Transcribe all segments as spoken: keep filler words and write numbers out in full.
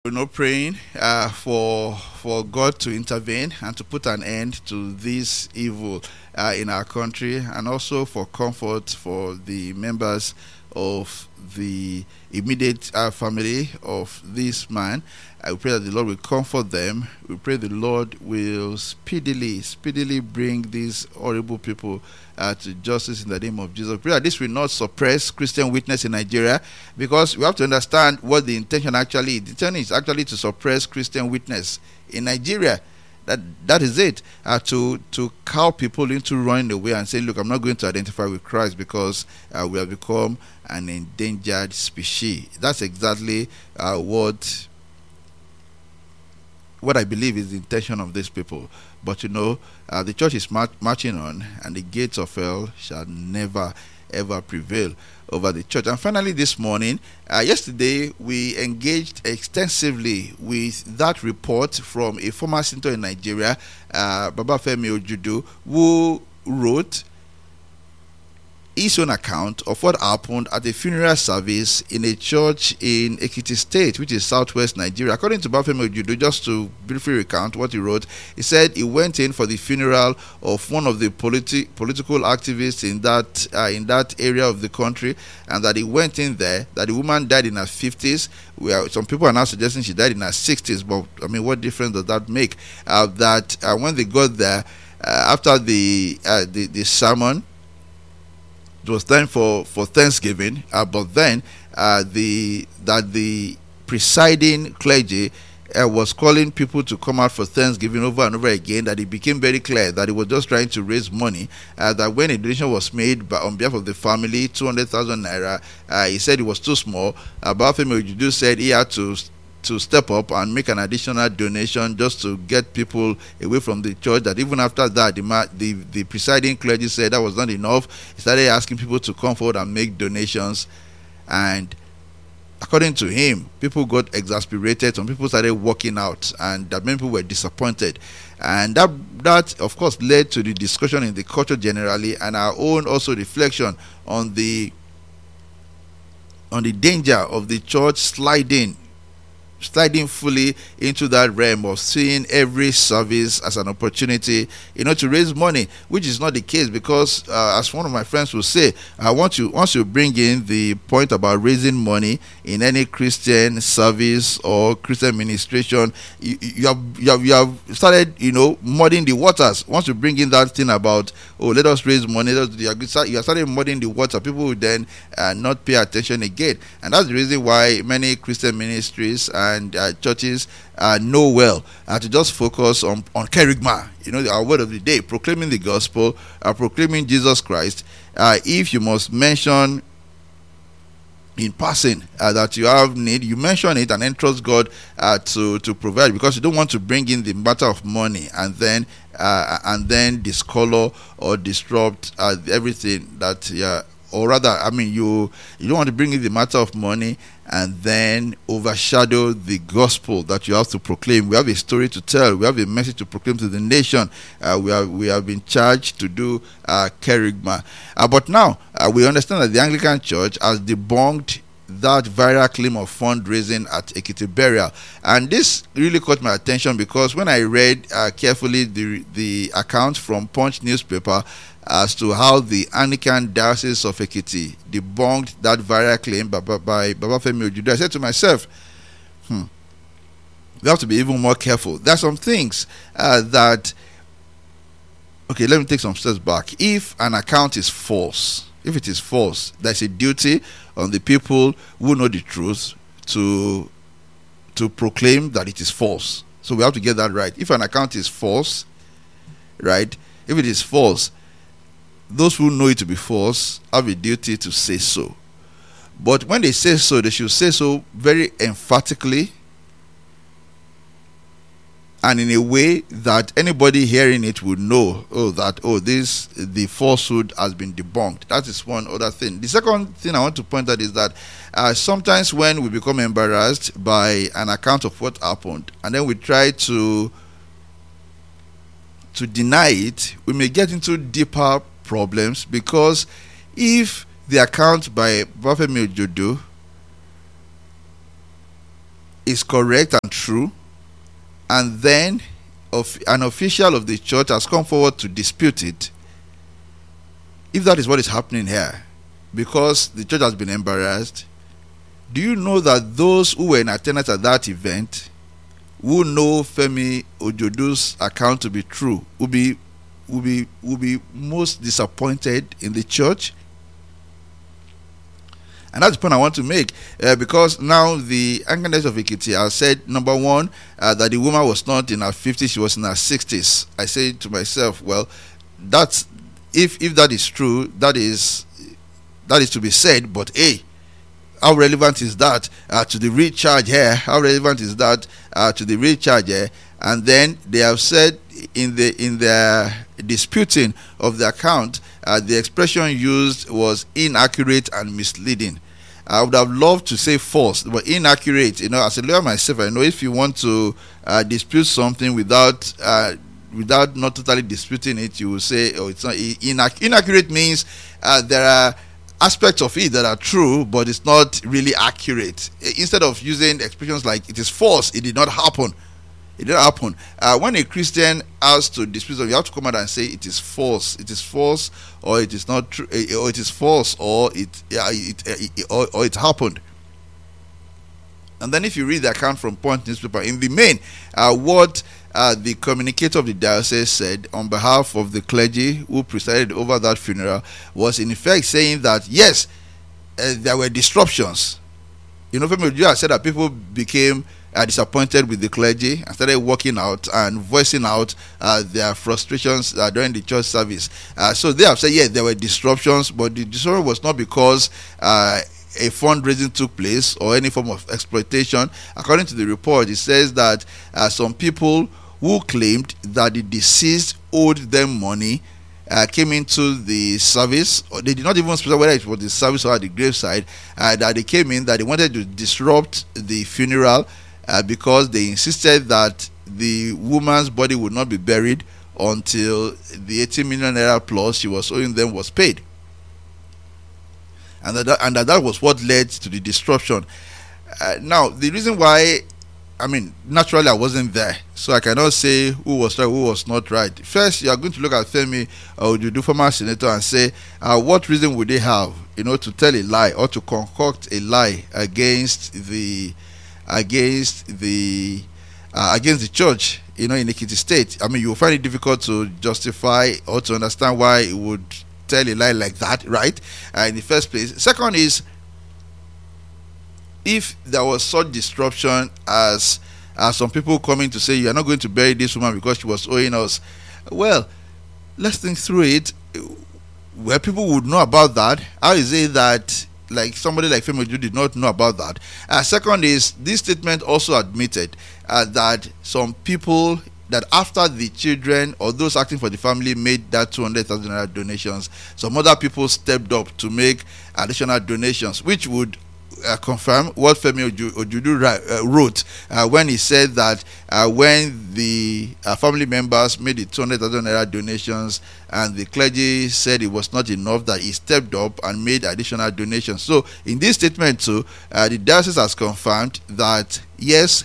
We're not praying uh, for for God to intervene and to put an end to this evil uh, in our country, and also for comfort for the members of the immediate uh, family of this man. I pray that the Lord will comfort them. We pray the Lord will speedily, speedily bring these horrible people uh, to justice in the name of Jesus. We pray that this will not suppress Christian witness in Nigeria, because we have to understand what the intention actually is. The intention is actually to suppress Christian witness in Nigeria. That that is it. Uh, to to cow people into running away and saying, "Look, I'm not going to identify with Christ because uh, we have become an endangered species." That's exactly uh, what what I believe is the intention of these people. But you know, uh, the church is mar- marching on, and the gates of hell shall never ever prevail over the church. And finally, this morning, uh, yesterday, we engaged extensively with that report from a former senator in Nigeria, uh, Babafemi Ojudu, who wrote his own account of what happened at a funeral service in a church in Ekiti State, which is southwest Nigeria. According to Babafemi Ojudu, just to briefly recount what he wrote, he said he went in for the funeral of one of the politi- political activists in that uh, in that area of the country, and that he went in there, that the woman died in her fifties. Where some people are now suggesting she died in her sixties, but I mean, what difference does that make? Uh, that uh, when they got there, uh, after the, uh, the the sermon, it was time for, for Thanksgiving, uh, but then uh, the that the presiding clergy uh, was calling people to come out for Thanksgiving over and over again. That it became very clear that he was just trying to raise money. Uh, that when a donation was made by, on behalf of the family, two hundred thousand naira, uh, he said it was too small. Uh, Babafemi Ojudu said he had to to step up and make an additional donation just to get people away from the church. That even after that, the the, the presiding clergy said that was not enough. He started asking people to come forward and make donations, and according to him, people got exasperated. Some people started walking out, and that many people were disappointed, and that that of course led to the discussion in the culture generally, and our own also reflection on the on the danger of the church sliding sliding fully into that realm of seeing every service as an opportunity, you know, to raise money, which is not the case. Because uh, as one of my friends will say, I want you once you bring in the point about raising money in any Christian service or Christian ministration, you, you have you have you have started, you know, muddying the waters. Once you bring in that thing about, oh, let us raise money, let us do the, you have started muddying the water. People will then uh, not pay attention again, and that's the reason why many Christian ministries and and uh, churches uh, know well uh, to just focus on, on kerygma, you know, our word of the day, proclaiming the gospel, uh, proclaiming Jesus Christ. Uh, if you must mention in passing uh, that you have need, you mention it and entrust God uh, to to provide, because you don't want to bring in the matter of money and then uh, and then discolor or disrupt uh, everything that yeah. Or rather, I mean, you you don't want to bring in the matter of money and then overshadow the gospel that you have to proclaim. We have a story to tell. We have a message to proclaim to the nation. Uh, we have we have been charged to do uh, kerygma. Uh, but now uh, we understand that the Anglican Church has debunked that viral claim of fundraising at Ekiti Burial, and this really caught my attention, because when I read uh, carefully the the account from Punch newspaper as to how the Anglican Diocese of Ekiti debunked that viral claim by, by, by Babafemi Ojudu, I said to myself, hmm, we have to be even more careful. There are some things uh, that, okay, let me take some steps back. If an account is false, if it is false, there's a duty on the people who know the truth to to proclaim that it is false. So we have to get that right. If an account is false, right, if it is false, those who know it to be false have a duty to say so. But when they say so, they should say so very emphatically and in a way that anybody hearing it would know, oh, that, oh, this, the falsehood has been debunked. That is one other thing. The second thing I want to point out is that uh, sometimes when we become embarrassed by an account of what happened, and then we try to to deny it, we may get into deeper problems, because if the account by Babafemi Ojudu is correct and true, and then of an official of the church has come forward to dispute it, if that is what is happening here, because the church has been embarrassed, do you know that those who were in attendance at that event, who know Femi Ojodu's account to be true, will be will be will be most disappointed in the church? And that's the point I want to make, uh, because now the Anglican Diocese of Ekiti has said, number one, uh, that the woman was not in her fifties, she was in her sixties. I say to myself, well, that's if if that is true, that is that is to be said. But hey, how relevant is that uh, to the real charge here? How relevant is that uh, to the real charge here? And then they have said in the in their disputing of the account, uh, the expression used was inaccurate and misleading. I would have loved to say false, but inaccurate. You know, as a lawyer myself, I know if you want to uh, dispute something without uh, without not totally disputing it, you will say, "Oh, it's not inac- inaccurate." Means uh, there are aspects of it that are true, but it's not really accurate. Instead of using expressions like "it is false," "it did not happen." It didn't happen. Uh, when a Christian has to dispute something, you have to come out and say it is false, it is false, or it is not true, or it is false, or it, uh, it, uh, it or, or it happened. And then, if you read the account from Punch newspaper, in the main, uh, what uh, the communicator of the diocese said on behalf of the clergy who presided over that funeral was, in effect, saying that yes, uh, there were disruptions. You know, Femi Ojodu said that people became Uh, disappointed with the clergy and started walking out and voicing out uh, their frustrations uh, during the church service. Uh, so they have said, yeah, there were disruptions, but the disruption was not because uh, a fundraising took place or any form of exploitation. According to the report, it says that uh, some people who claimed that the deceased owed them money Uh, came into the service, or they did not even specify whether it was the service or at the graveside, uh, that they came in, that they wanted to disrupt the funeral uh, because they insisted that the woman's body would not be buried until the eighty million naira plus she was owing them was paid. And that, and that, that was what led to the disruption. Uh, now, the reason why, I mean, naturally I wasn't there, so I cannot say who was right, who was not right. First, you are going to look at Femi Ojodu, former senator, and say, uh, what reason would they have, you know, to tell a lie or to concoct a lie against the, against the, uh, against the church, you know, in Ekiti State? I mean, you will find it difficult to justify or to understand why it would tell a lie like that, right? Uh, in the first place. Second is, if there was such disruption as as some people coming to say you are not going to bury this woman because she was owing us, well, let's think through it. Where people would know about that, how is it that like somebody like Femi Ojodu did not know about that? Uh, second is, this statement also admitted uh, that some people, that after the children or those acting for the family made that two hundred thousand naira donations, some other people stepped up to make additional donations, which would Uh, confirm what Femi Ojodu uh, wrote uh, when he said that uh, when the uh, family members made the two hundred thousand naira donations and the clergy said it was not enough, that he stepped up and made additional donations. So in this statement too, uh, the diocese has confirmed that yes,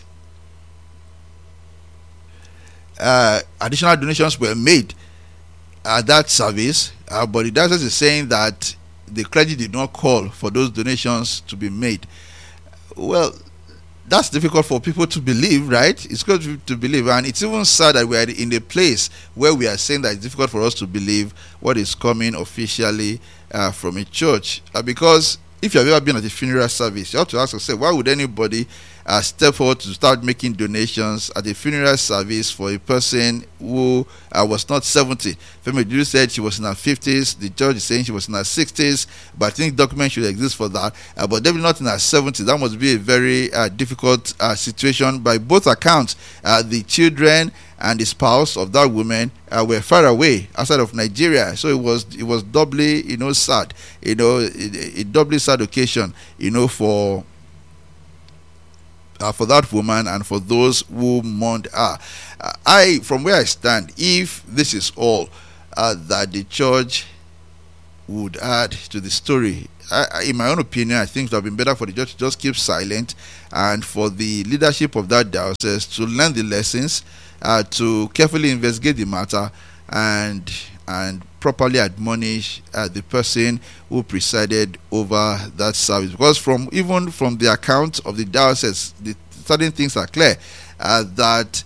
uh, additional donations were made at that service, uh, but the diocese is saying that the clergy did not call for those donations to be made. Well, that's difficult for people to believe, right? It's good to believe, and it's even sad that we are in a place where we are saying that it's difficult for us to believe what is coming officially uh, from a church. Uh, because if you have ever been at a funeral service, you have to ask yourself, why would anybody uh, step forward to start making donations at a funeral service for a person who uh, was not seventy? Femi Ojodu said she was in her fifties. The judge is saying she was in her sixties, but I think documents should exist for that. Uh, but definitely not in her seventies. That must be a very uh, difficult uh, situation by both accounts. Uh, the children and the spouse of that woman uh, were far away outside of Nigeria, so it was it was doubly, you know, sad, you know, a, a doubly sad occasion, you know, for uh, for that woman and for those who mourned her. Uh, I, from where I stand, if this is all uh, that the church would add to the story I, in my own opinion, I think it would have been better for the church to just keep silent, and for the leadership of that diocese to learn the lessons, uh, to carefully investigate the matter, and and properly admonish uh, the person who presided over that service. Because from even from the account of the diocese, the certain things are clear, uh, that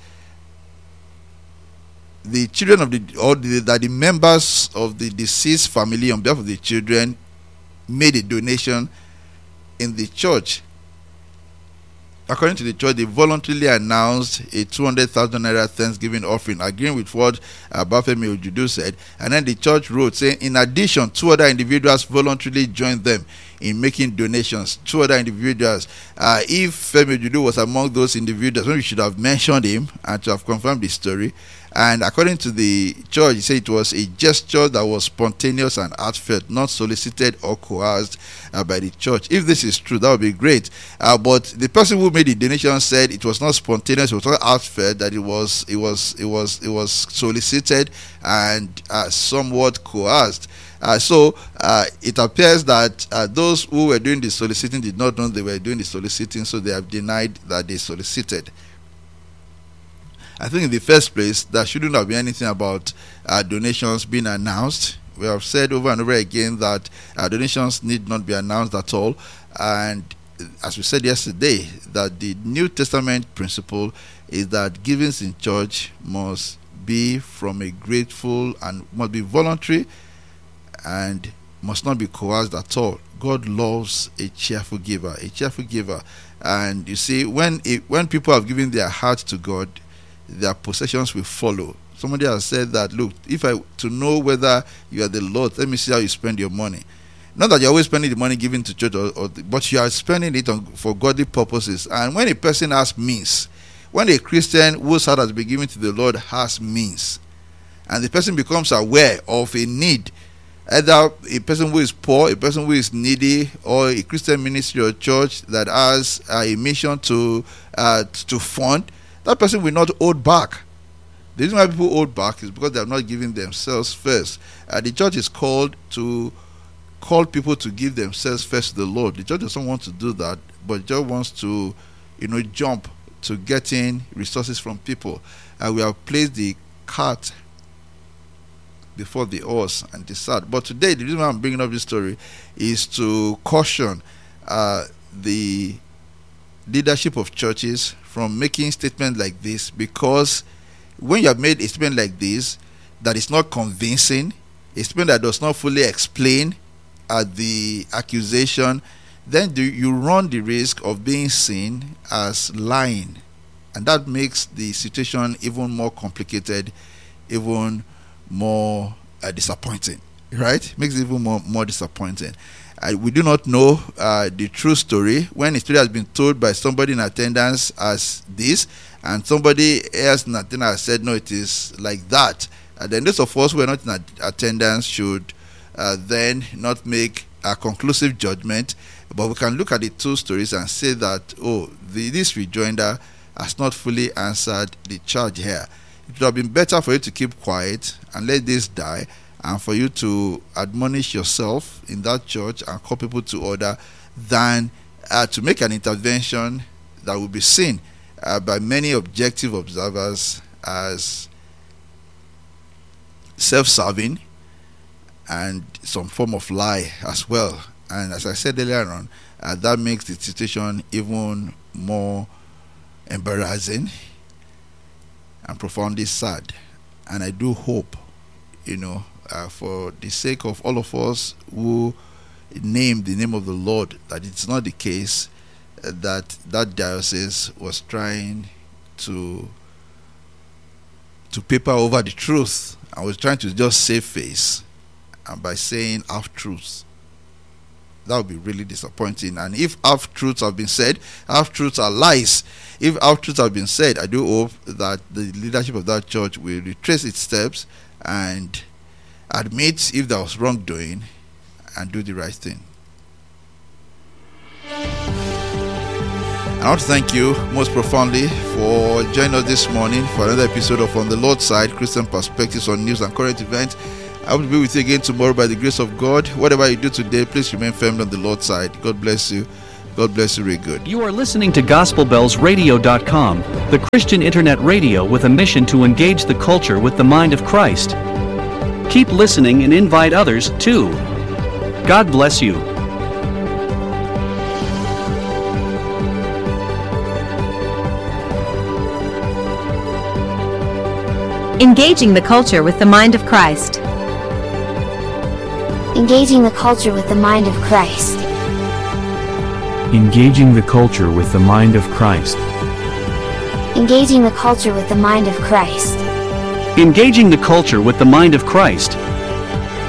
the children of the or the, that the members of the deceased family, on behalf of the children, made a donation in the church. According to the church, they voluntarily announced a two hundred thousand naira Thanksgiving offering, agreeing with what uh, Bafemi Ojudu said. And then the church wrote saying, in addition, two other individuals voluntarily joined them in making donations. Two other individuals. Uh, if Femi Ojudu was among those individuals, maybe we should have mentioned him and to have confirmed the story. And according to the church, he said it was a gesture that was spontaneous and heartfelt, not solicited or coerced uh, by the church. If this is true, that would be great. Uh, but the person who made the donation said it was not spontaneous, it was not heartfelt, that it was it was it was it was solicited and uh, somewhat coerced. Uh, so uh, it appears that uh, those who were doing the soliciting did not know they were doing the soliciting, so they have denied that they solicited. I think in the first place, there shouldn't have been anything about uh, donations being announced. We have said over and over again that uh, donations need not be announced at all. And as we said yesterday, that the New Testament principle is that givings in church must be from a grateful and must be voluntary and must not be coerced at all. God loves a cheerful giver, a cheerful giver. And you see, when it, when people have given their heart to God, their possessions will follow. Somebody has said that, look, if I to know whether you are the Lord, let me see how you spend your money. Not that you're always spending the money given to church, or, or but you are spending it on, for godly purposes. And when a person has means, when a Christian whose heart has been given to the Lord has means, and the person becomes aware of a need, either a person who is poor, a person who is needy, or a Christian ministry or church that has uh, a mission to uh, to fund, that person will not hold back. The reason why people hold back is because they are not giving themselves first. Uh, the church is called to call people to give themselves first to the Lord. The church doesn't want to do that, but just wants to, you know, jump to getting resources from people. And uh, we have placed the cart before the horse, and it's sad. But today, the reason why I'm bringing up this story is to caution uh, the leadership of churches from making statements like this, because when you have made a statement like this that is not convincing, a statement that does not fully explain uh, the accusation, then do you run the risk of being seen as lying, and that makes the situation even more complicated, even more uh, disappointing, right? Makes it even more, more disappointing. Uh, we do not know uh, the true story. When a story has been told by somebody in attendance as this, and somebody else in attendance has said, no, it is like that, uh, then those of us who are not in attendance should uh, then not make a conclusive judgment. But we can look at the two stories and say that, oh, the, this rejoinder has not fully answered the charge here. It would have been better for you to keep quiet and let this die, and for you to admonish yourself in that church and call people to order, than uh, to make an intervention that will be seen uh, by many objective observers as self-serving and some form of lie as well. And as I said earlier on, uh, that makes the situation even more embarrassing and profoundly sad. And I do hope, you know, uh, for the sake of all of us who name the name of the Lord, that it's not the case uh, that that diocese was trying to to paper over the truth. I was trying to just save face, and by saying half truths. That would be really disappointing. And if half truths have been said, half truths are lies. If half truths have been said, I do hope that the leadership of that church will retrace its steps and admit if there was wrongdoing and do the right thing. I want to thank you most profoundly for joining us this morning for another episode of On the Lord's Side, Christian Perspectives on News and Current Events. I will be with you again tomorrow by the grace of God. Whatever you do today, please remain firm on the Lord's side. God bless you. God bless you really good. You are listening to Gospel Bells Radio dot com, the Christian internet radio with a mission to engage the culture with the mind of Christ. Keep listening and invite others, too. God bless you. Engaging the culture with the mind of Christ. Engaging the culture with the mind of Christ. Engaging the culture with the mind of Christ. Engaging the culture with the mind of Christ. Engaging the culture with the mind of Christ.